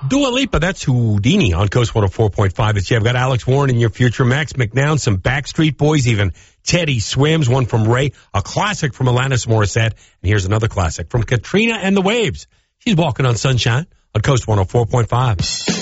Dua Lipa, that's Houdini on Coast 104.5. This year I've got Alex Warren in your future, Max McNown, some Backstreet Boys, even Teddy Swims, one from Ray, a classic from Alanis Morissette, and here's another classic from Katrina and the Waves. She's Walking on Sunshine on Coast 104.5.